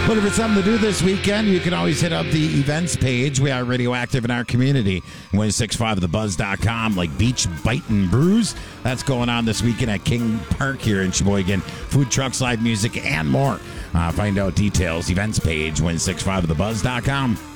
Looking for something to do this weekend? You can always hit up the events page. We are radioactive in our community. 1065thebuzz.com, like Beach Bite and Brews. That's going on this weekend at King Park here in Sheboygan. Food trucks, live music, and more. Find out details, events page, 1065thebuzz.com.